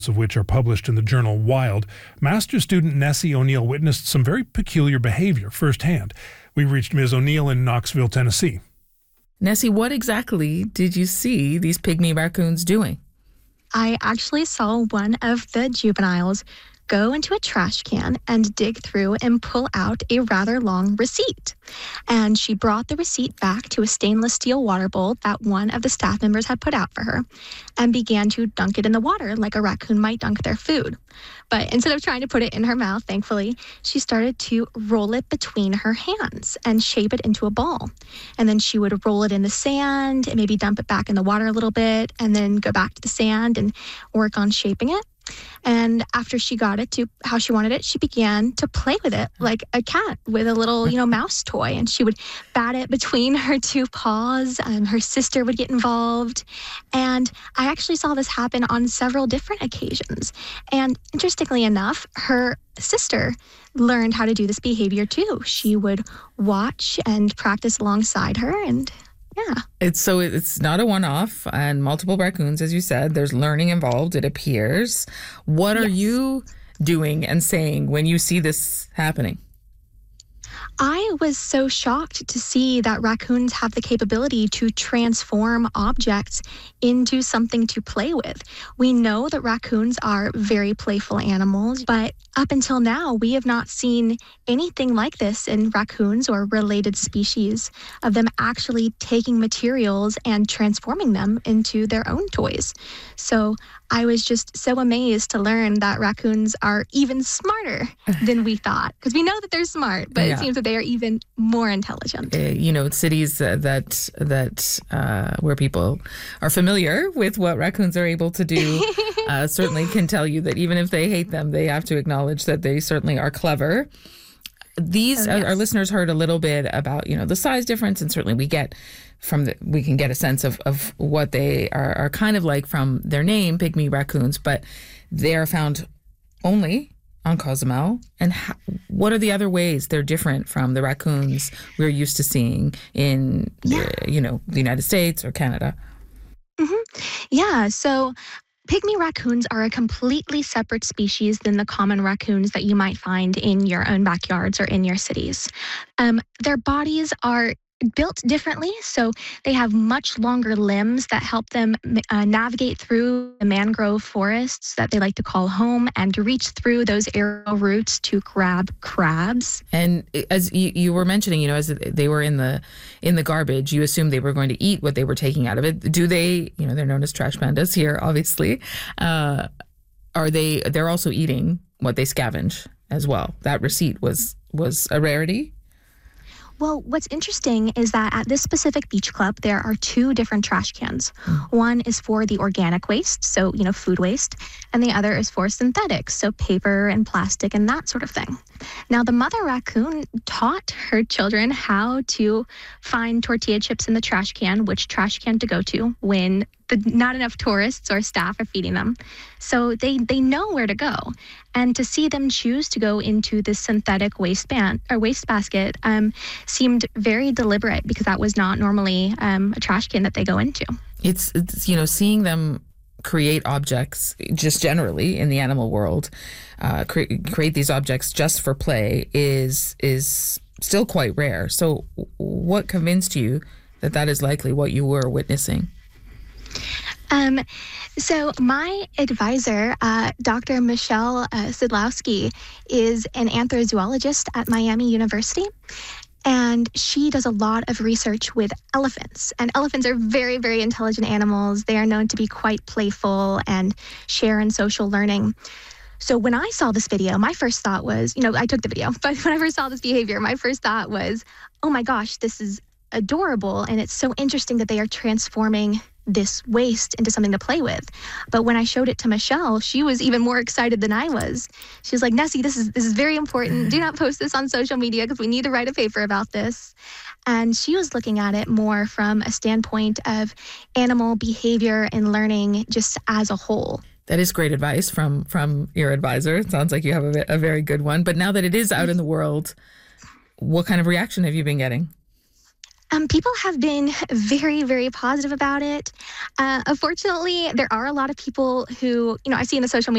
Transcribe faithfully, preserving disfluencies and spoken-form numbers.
of which are published in the journal Wild, master student Nessie O'Neill witnessed some very peculiar behavior firsthand. We reached Miz O'Neill in Knoxville, Tennessee. Nessie, what exactly did you see these pygmy raccoons doing? I actually saw one of the juveniles go into a trash can and dig through and pull out a rather long receipt. And she brought the receipt back to a stainless steel water bowl that one of the staff members had put out for her and began to dunk it in the water like a raccoon might dunk their food. But instead of trying to put it in her mouth, thankfully, she started to roll it between her hands and shape it into a ball. And then she would roll it in the sand and maybe dump it back in the water a little bit and then go back to the sand and work on shaping it. And after she got it to how she wanted it, she began to play with it like a cat with a little, you know, mouse toy. And she would bat it between her two paws, and her sister would get involved. And I actually saw this happen on several different occasions. And interestingly enough, her sister learned how to do this behavior too. She would watch and practice alongside her, and yeah. It's so it's not a one-off, and multiple raccoons, as you said. There's learning involved, it appears. What are Yes. you doing and saying when you see this happening? I was so shocked to see that raccoons have the capability to transform objects into something to play with. We know that raccoons are very playful animals, but up until now, we have not seen anything like this in raccoons or related species, of them actually taking materials and transforming them into their own toys. So I was just so amazed to learn that raccoons are even smarter than we thought, because we know that they're smart, but Yeah. it seems that they are even more intelligent. Uh, you know, cities uh, that that uh, where people are familiar with what raccoons are able to do uh, certainly can tell you that even if they hate them, they have to acknowledge that they certainly are clever. These Oh, our, yes. our listeners heard a little bit about, you know, the size difference, and certainly we get from the we can get a sense of, of what they are, are kind of like from their name, pygmy raccoons, but they are found only on Cozumel. And how, what are the other ways they're different from the raccoons we're used to seeing in, Yeah. uh, you know, the United States or Canada? Yeah, so pygmy raccoons are a completely separate species than the common raccoons that you might find in your own backyards or in your cities. Um, their bodies are built differently, so they have much longer limbs that help them uh, navigate through the mangrove forests that they like to call home, and to reach through those arrow roots to grab crabs. And as you, you were mentioning, you know, as they were in the in the garbage, you assumed they were going to eat what they were taking out of it. Do they, you know, they're known as trash pandas here, obviously. Uh, are they, they're also eating what they scavenge as well. That receipt was was a rarity. Well, what's interesting is that at this specific beach club, there are two different trash cans. Mm. One is for the organic waste, so, you know, food waste, and the other is for synthetics, so paper and plastic and that sort of thing. Now, the mother raccoon taught her children how to find tortilla chips in the trash can, which trash can to go to when the, not enough tourists or staff are feeding them. So they, they know where to go. And to see them choose to go into this synthetic waistband or waste basket um, seemed very deliberate, because that was not normally um, a trash can that they go into. It's, it's, you know, seeing them create objects just generally in the animal world, uh, cre- create these objects just for play is is still quite rare. So what convinced you that that is likely what you were witnessing? Um, so my advisor, uh, Doctor Michelle uh, Sidlowski, is an anthrozoologist at Miami University. And she does a lot of research with elephants. And elephants are very, very intelligent animals. They are known to be quite playful and share in social learning. So when I saw this video, my first thought was, you know, I took the video, but when I first saw this behavior, my first thought was, oh my gosh, this is adorable. And it's so interesting that they are transforming this waste into something to play with. But when I showed it to Michelle, she was even more excited than I was. She was like, Nessie, this is this is very important. Do not post this on social media, because we need to write a paper about this. And she was looking at it more from a standpoint of animal behavior and learning just as a whole. That is great advice from from your advisor. It sounds like you have a, a very good one. But now that it is out in the world, what kind of reaction have you been getting? Um, people have been very, very positive about it. Uh, unfortunately, there are a lot of people who, you know, I see in the social media